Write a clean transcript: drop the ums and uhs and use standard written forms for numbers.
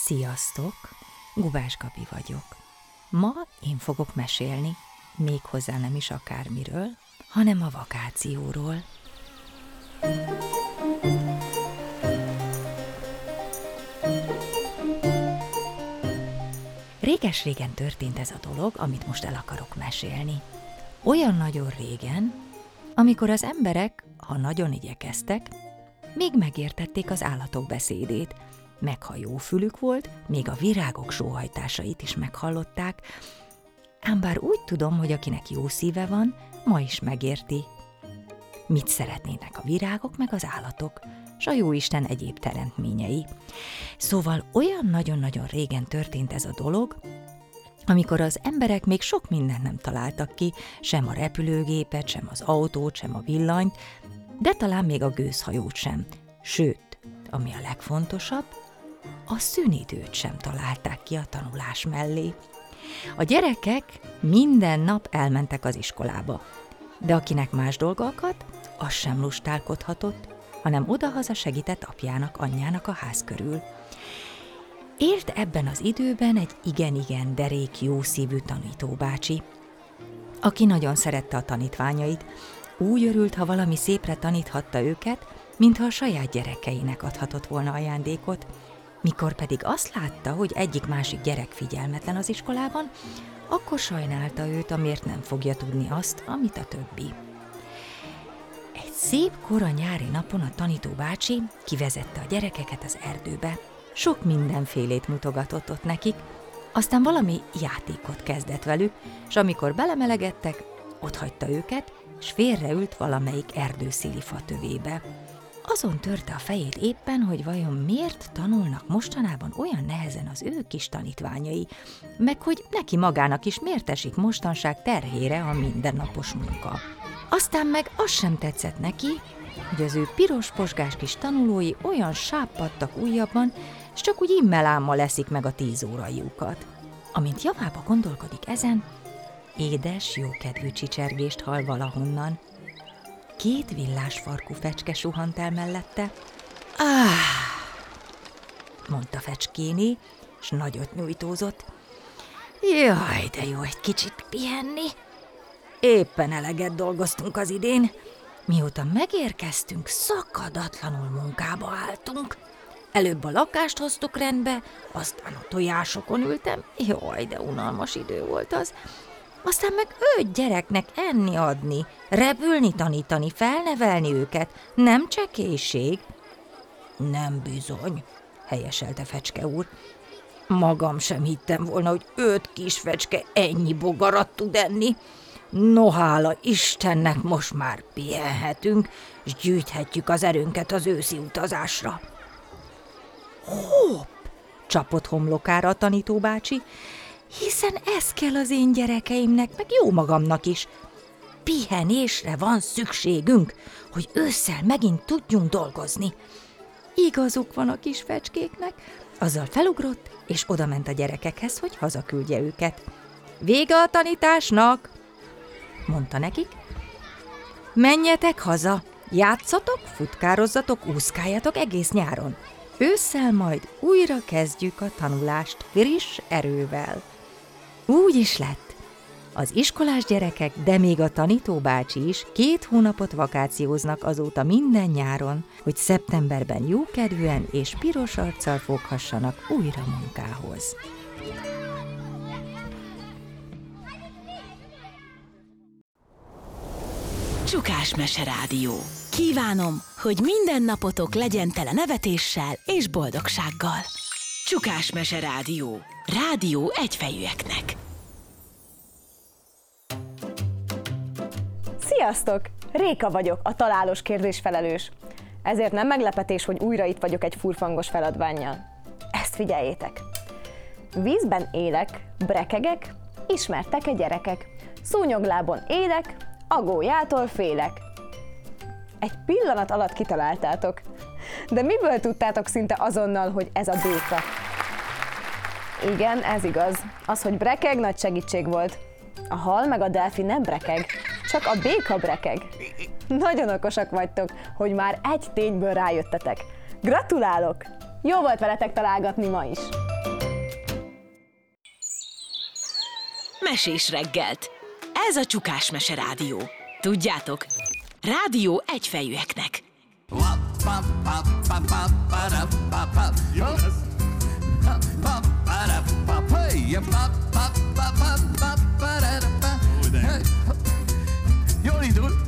Sziasztok! Gubás Gabi vagyok. Ma én fogok mesélni, méghozzá nem is akármiről, hanem a vakációról. Réges-régen történt ez a dolog, amit most el akarok mesélni. Olyan nagyon régen, amikor az emberek, ha nagyon igyekeztek, még megértették az állatok beszédét, meg ha jó fülük volt, még a virágok sóhajtásait is meghallották, ám bár úgy tudom, hogy akinek jó szíve van, ma is megérti, mit szeretnének a virágok meg az állatok, s a jóisten egyéb teremtményei. Szóval olyan nagyon-nagyon régen történt ez a dolog, amikor az emberek még sok mindent nem találtak ki, sem a repülőgépet, sem az autót, sem a villanyt, de talán még a gőzhajót sem. Sőt, ami a legfontosabb, a szünidőt sem találták ki a tanulás mellé. A gyerekek minden nap elmentek az iskolába, de akinek más dolga akadt, az sem lustálkodhatott, hanem odahaza segített apjának, anyjának a ház körül. Élt ebben az időben egy igen-igen derék jószívű tanítóbácsi, aki nagyon szerette a tanítványait, úgy örült, ha valami szépre taníthatta őket, mintha a saját gyerekeinek adhatott volna ajándékot, mikor pedig azt látta, hogy egyik-másik gyerek figyelmetlen az iskolában, akkor sajnálta őt, amiért nem fogja tudni azt, amit a többi. Egy szép kora nyári napon a tanítóbácsi kivezette a gyerekeket az erdőbe. Sok mindenfélét mutogatott ott nekik, aztán valami játékot kezdett velük, és amikor belemelegedtek, otthagyta őket, és félreült valamelyik erdőszéli fa tövébe. Azon törte a fejét éppen, hogy vajon miért tanulnak mostanában olyan nehezen az ő kis tanítványai, meg hogy neki magának is miért esik mostanság terhére a mindennapos munka. Aztán meg az sem tetszett neki, hogy az ő piros posgás kis tanulói olyan sápadtak újabban, és csak úgy immelámmal leszik meg a 10 óraiukat. Amint javába gondolkodik ezen, édes, jókedvű csicsergést hall valahonnan. 2 villásfarkú fecske suhant el mellette. Mondta fecskéné, s nagyot nyújtózott. Jaj, de jó egy kicsit pihenni. Éppen eleget dolgoztunk az idén. Mióta megérkeztünk, szakadatlanul munkába álltunk. Előbb a lakást hoztuk rendbe, aztán a tojásokon ültem. Jaj, de unalmas idő volt az. Aztán meg 5 gyereknek enni adni, repülni tanítani, felnevelni őket. Nem csekélység? Nem bizony, helyeselte fecske úr. Magam sem hittem volna, hogy 5 kis fecske ennyi bogarat tud enni. No, hála Istennek, most már pihenhetünk, és gyűjthetjük az erőnket az őszi utazásra. Hopp! Csapott homlokára a tanítóbácsi, hiszen ez kell az én gyerekeimnek, meg jó magamnak is. Pihenésre van szükségünk, hogy ősszel megint tudjunk dolgozni. Igazuk van a kis fecskéknek. Azzal felugrott, és odament a gyerekekhez, hogy hazaküldje őket. Vége a tanításnak, mondta nekik. Menjetek haza, játszatok, futkározzatok, úszkáljatok egész nyáron. Ősszel majd újra kezdjük a tanulást friss erővel. Úgy is lett. Az iskolás gyerekek, de még a tanítóbácsi is 2 hónapot vakációznak azóta minden nyáron, hogy szeptemberben jókedvűen és piros arccal foghassanak újra munkához. Csukás Mese Rádió. Kívánom, hogy minden napotok legyen tele nevetéssel és boldogsággal. Csukás Mese Rádió. Rádió egyfejűeknek. Sziasztok! Réka vagyok, a találós kérdés felelős. Ezért nem meglepetés, hogy újra itt vagyok egy furfangos feladvánnyal. Ezt figyeljétek! Vízben élek, brekegek, ismertek-e gyerekek? Szúnyoglábon élek, a gólyától félek. Egy pillanat alatt kitaláltátok. De miből tudtátok szinte azonnal, hogy ez a béka? Igen, ez igaz. Az, hogy brekeg, nagy segítség volt. A hal meg a delfin nem brekeg, csak a béka brekeg. Nagyon okosak vagytok, hogy már egy tényből rájöttetek. Gratulálok! Jó volt veletek találgatni ma is! mesés reggelt. Ez a Csukás Mese Rádió. Tudjátok, rádió egyfejűeknek. Jó lesz. Jól indul.